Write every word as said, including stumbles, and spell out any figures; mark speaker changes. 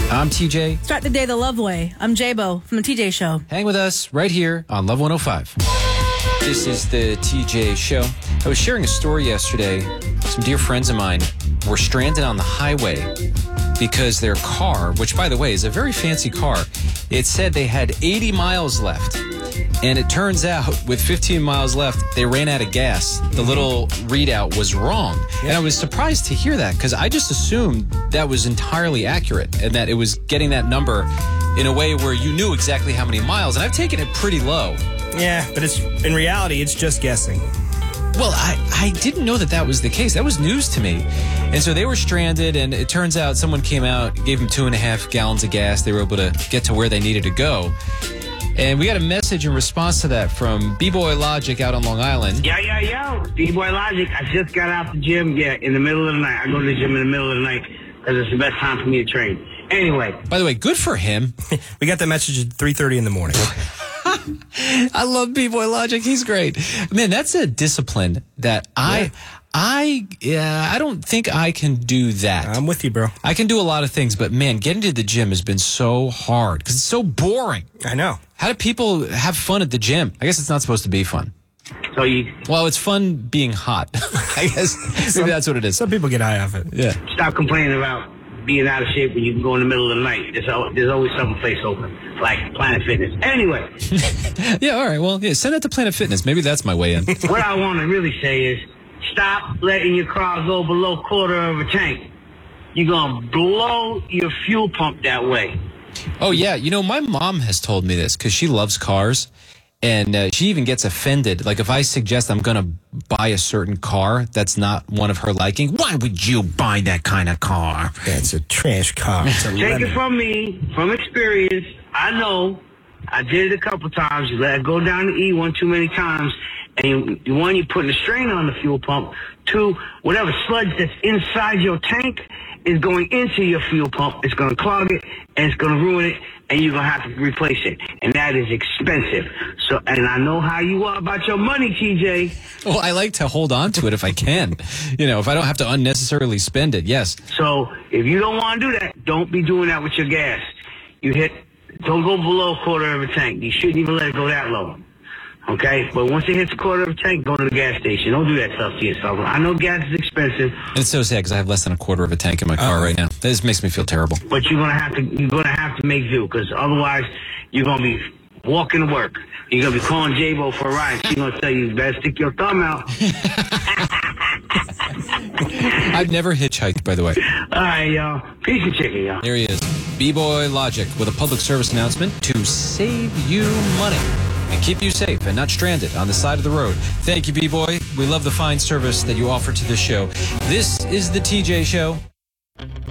Speaker 1: I'm T J.
Speaker 2: Start the day the love way. I'm J-Bo from the T J Show.
Speaker 1: Hang with us right here on Love one oh five. This is the T J Show. I was sharing a story yesterday. Some dear friends of mine were stranded on the highway because their car, which, by the way, is a very fancy car, it said they had eighty miles left. And it turns out, with fifteen miles left, they ran out of gas. The little readout was wrong. And I was surprised to hear that because I just assumed that was entirely accurate and that it was getting that number in a way where you knew exactly how many miles. And I've taken it pretty low.
Speaker 3: Yeah, but it's in reality, it's just guessing.
Speaker 1: Well, I, I didn't know that that was the case. That was news to me. And so they were stranded, and it turns out someone came out, gave them two and a half gallons of gas. They were able to get to where they needed to go. And we got a message in response to that from B-Boy Logic out on Long Island.
Speaker 4: Yo, yo, yo, B-Boy Logic. I just got out the gym, yeah, in the middle of the night. I go to the gym in the middle of the night because it's the best time for me to train. Anyway.
Speaker 1: By the way, good for him.
Speaker 3: We got the message at three thirty in the morning.
Speaker 1: I love B-Boy Logic. He's great. Man, that's a discipline that I... Yeah. I yeah, I don't think I can do that.
Speaker 3: I'm with you, bro.
Speaker 1: I can do a lot of things, but man, getting to the gym has been so hard because it's so boring.
Speaker 3: I know.
Speaker 1: How do people have fun at the gym? I guess it's not supposed to be fun.
Speaker 4: So you,
Speaker 1: well, it's fun being hot. I guess maybe
Speaker 3: some,
Speaker 1: that's what it is.
Speaker 3: Some people get high off it.
Speaker 1: Yeah.
Speaker 4: Stop complaining about being out of shape when you can go in the middle of the night. There's, al- there's always some place open, like Planet Fitness. Anyway.
Speaker 1: Yeah, all right. Well, yeah, send it to Planet Fitness. Maybe that's my way in.
Speaker 4: What I want to really say is, stop letting your car go below quarter of a tank. You're going to blow your fuel pump that way.
Speaker 1: Oh, yeah. You know, my mom has told me this because she loves cars. And uh, she even gets offended. Like, if I suggest I'm going to buy a certain car that's not one of her liking, why would you buy that kind of car?
Speaker 3: That's a trash car. It's a
Speaker 4: Take
Speaker 3: lemon.
Speaker 4: it from me, from experience. I know. I did it a couple times. You let it go down to E one too many times. And you, one, you're putting a strain on the fuel pump. Two, whatever sludge that's inside your tank is going into your fuel pump. It's going to clog it, and it's going to ruin it, and you're going to have to replace it. And that is expensive. So, and I know how you are about your money, T J.
Speaker 1: Well, I like to hold on to it if I can. You know, if I don't have to unnecessarily spend it, yes.
Speaker 4: So if you don't want to do that, don't be doing that with your gas. You hit, don't go below a quarter of a tank. You shouldn't even let it go that low. Okay, but once it hits a quarter of a tank, go to the gas station. Don't do that stuff to yourself. I know gas is expensive.
Speaker 1: And it's so sad because I have less than a quarter of a tank in my car
Speaker 3: oh.
Speaker 1: right now. This makes me feel terrible.
Speaker 4: But you're gonna have to, you're gonna have to make do, because otherwise you're gonna be walking to work. You're gonna be calling J-Bo for a ride. She's gonna tell you, you better stick your thumb out.
Speaker 1: I've never hitchhiked, by the way.
Speaker 4: All right, y'all. Piece of chicken, y'all.
Speaker 1: There he is, B-Boy Logic, with a public service announcement to save you money and keep you safe and not stranded on the side of the road. Thank you, B-Boy. We love the fine service that you offer to this show. This is the T J Show.